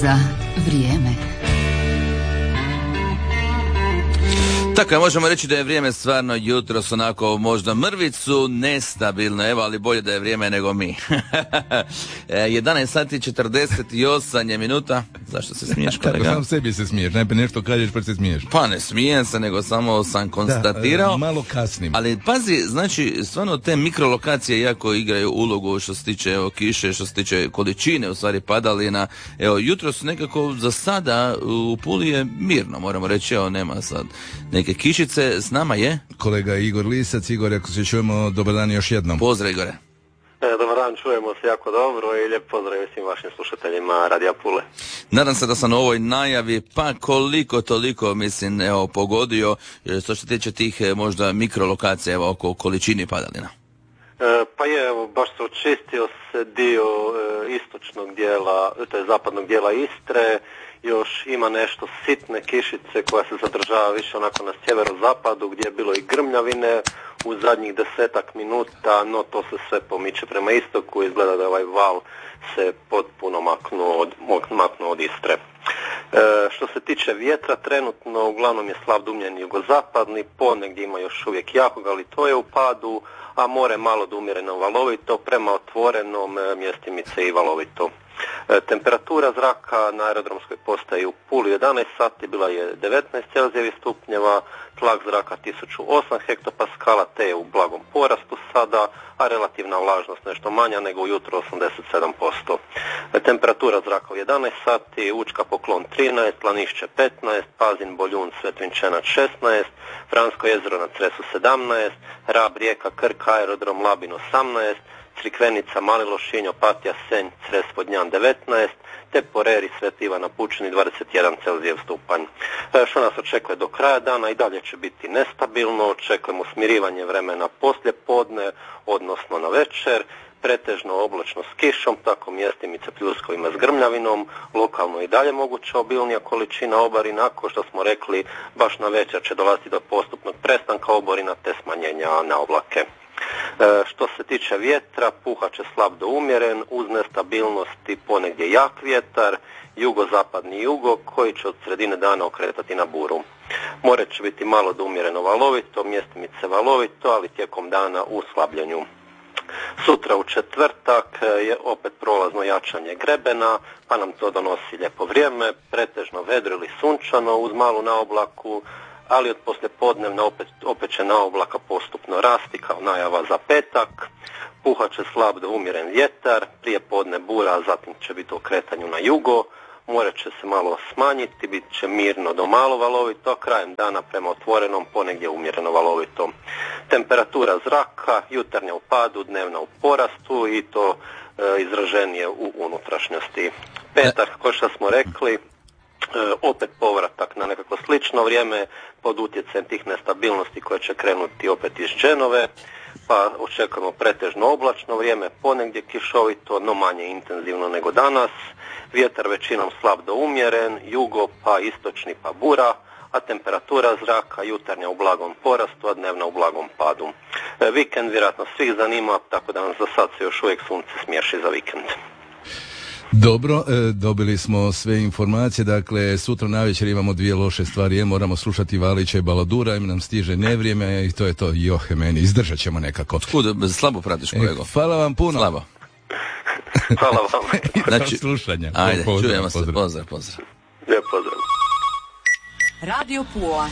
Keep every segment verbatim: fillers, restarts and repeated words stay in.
Za vrijeme. Tako je, možemo reći da je vrijeme stvarno jutros onako možda mrvicu nestabilno, evo, ali bolje da je vrijeme nego mi. jedanaest sati četrdeset osam je minuta. Zašto se smiješ, kolega? Tako, sam sebi se smiješ, najprije nešto kažeš pa se smiješ. Pa ne smijem se, nego samo sam konstatirao. Da, malo kasnim. Ali pazi, znači, stvarno te mikrolokacije jako igraju ulogu što se tiče evo, kiše, što se tiče količine, u stvari padalina. Evo, jutro su nekako za sada u Puli je mirno, moramo reći, evo, nema sad neke kišice. S nama je kolega Igor Lisac. Igor, ako se čujemo, dobar dan još jednom. Pozdrav, Igore. E, dobar dan, čujemo se jako dobro i lijep pozdrav svim vašim slušateljima Radija Pule. Nadam se da sam u ovoj najavi pa koliko toliko, mislim, evo, pogodio što se tiče tih možda mikrolokacija, evo, oko količini padalina. E, pa je, evo, baš se očistio se dio e, istočnog dijela, to je zapadnog dijela Istre. Još ima nešto sitne kišice koja se zadržava više onako na sjeverozapadu gdje je bilo i grmljavine u zadnjih desetak minuta, no to se sve pomiče prema istoku i izgleda da ovaj val se potpuno maknuo od, maknuo od Istre. E, što se tiče vjetra, trenutno uglavnom je slab dumljen jugozapadni, ponegdje ima još uvijek jakog, ali to je u padu, a more malo da umjereno valovito, prema otvorenom mjestimice i valovito. E, temperatura zraka na aerodromskoj postaji u Puli jedanaest sati bila je devetnaest celzijevih stupnjeva, tlak zraka tisuću osam hektopaskala te je u blagom porastu sada, a relativna vlažnost nešto manja nego ujutro osamdeset sedam posto. E, temperatura zraka u jedanaest sati, Učka Poklon trinaest, Lanišće petnaest, Pazin Boljun Svetvinčenac šesnaest, Fransko jezero na Cresu sedamnaest, Rab Rijeka Krk aerodrom Labin osamnaest, Crikvenica, Mali Lošinj, Opatija, Senj, Cres, Vodnjan devetnaest, te Poreri, Sveti Ivan na Pučini dvadeset jedan celzijev stupanj. E, što nas očekuje do kraja dana, i dalje će biti nestabilno, očekujemo smirivanje vremena poslije podne, odnosno na večer, pretežno oblačno s kišom, tako mjestimice pljuskovima s grmljavinom, lokalno i dalje moguća obilnija količina oborina, ako što smo rekli, baš na večer će dolaziti do postupnog prestanka oborina te smanjenja na oblake. E, što se tiče vjetra, puhat će slab do umjeren, uz nestabilnosti ponegdje jak vjetar, jugozapadni jugo koji će od sredine dana okretati na buru. More će biti malo do umjereno valovito, mjestimice valovito, ali tijekom dana u slabljenju. Sutra u četvrtak je opet prolazno jačanje grebena, pa nam to donosi lijepo vrijeme, pretežno vedro ili sunčano uz malu naoblaku, ali od poslijepodnevna opet, opet će naoblaka postupno rasti kao najava za petak. Puhat će slab do umjeren vjetar, prije podne bura, a zatim će biti u okretanju na jugo. More će se malo smanjiti, bit će mirno do malo valovito, a krajem dana prema otvorenom ponegdje umjereno valovito. Temperatura zraka, jutarnja u padu, dnevna u porastu i to e, izraženije u unutrašnjosti. Petak, kao što smo rekli, E, opet povratak na nekako slično vrijeme pod utjecajem tih nestabilnosti koje će krenuti opet iz Dženove, pa očekujemo pretežno oblačno vrijeme, ponegdje kišovito, no manje intenzivno nego danas, vjetar većinom slab do umjeren, jugo pa istočni pa bura, a temperatura zraka jutarnja u blagom porastu, a dnevna u blagom padu. E, vikend vjerojatno svih zanima, tako da nam za sad se još uvijek sunce smiješi za vikend. Dobro, e, dobili smo sve informacije, dakle sutra navečer imamo dvije loše stvari, je, moramo slušati Valića i Baladura, im nam stiže nevrijeme i to je to, johe meni, izdržat ćemo nekako. Skud, slabo pratiš kolego. E, hvala vam puno. Slabo. Hvala vam. Znači, slušanja. Ajde, pozdrav, čujemo se, pozdrav. pozdrav, pozdrav. Lijep pozdrav. Radio Pula.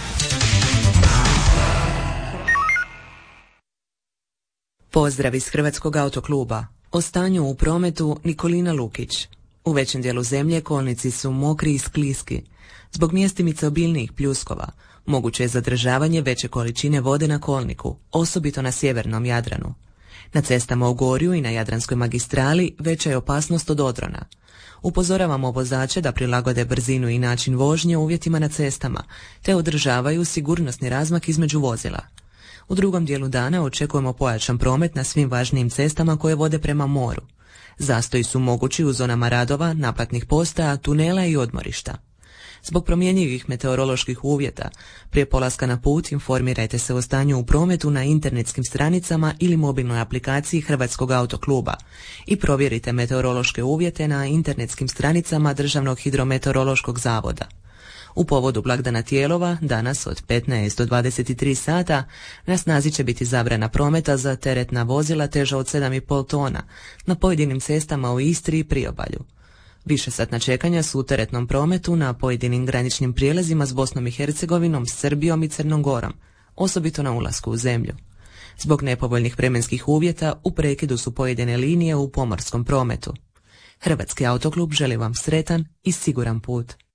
Pozdrav iz Hrvatskog autokluba. O stanju u prometu Nikolina Lukić. U većem dijelu zemlje kolnici su mokri i skliski. Zbog mjestimice obilnijih pljuskova moguće je zadržavanje veće količine vode na kolniku, osobito na sjevernom Jadranu. Na cestama u Gorju i na Jadranskoj magistrali veća je opasnost od odrona. Upozoravamo vozače da prilagode brzinu i način vožnje uvjetima na cestama, te održavaju sigurnosni razmak između vozila. U drugom dijelu dana očekujemo pojačan promet na svim važnijim cestama koje vode prema moru. Zastoji su mogući u zonama radova, naplatnih postaja, tunela i odmorišta. Zbog promjenjivih meteoroloških uvjeta, prije polaska na put informirajte se o stanju u prometu na internetskim stranicama ili mobilnoj aplikaciji Hrvatskog autokluba i provjerite meteorološke uvjete na internetskim stranicama Državnog hidrometeorološkog zavoda. U povodu blagdana Tijelova, danas od petnaest do dvadeset tri sata, na snazi će biti zabrana prometa za teretna vozila teža od sedam i pol tona na pojedinim cestama u Istri i priobalju. Višesatna čekanja su u teretnom prometu na pojedinim graničnim prijelazima s Bosnom i Hercegovinom, Srbijom i Crnom Gorom, osobito na ulasku u zemlju. Zbog nepovoljnih vremenskih uvjeta u prekidu su pojedine linije u pomorskom prometu. Hrvatski autoklub želi vam sretan i siguran put.